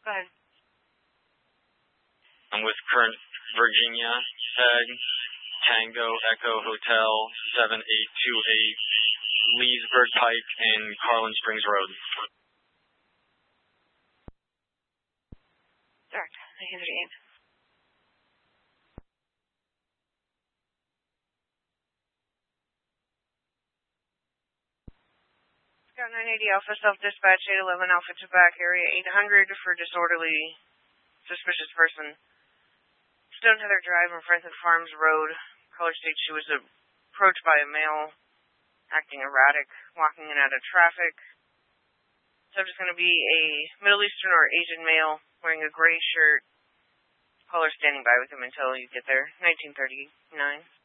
Go ahead. I'm with Kern, Virginia, Ed, Tango, Echo, Hotel, 7828, Leesburg Pike, and Carlin Springs Road. Direct, 1938. Scout 980 Alpha self-dispatch 811 Alpha Tobacco area 800 for disorderly suspicious person. Stone Heather Drive and Franklin Farms Road. Caller states she was approached by a male acting erratic, walking in and out of traffic. Subject's going to be a Middle Eastern or Asian male wearing a gray shirt. Caller standing by with him until you get there. 1939.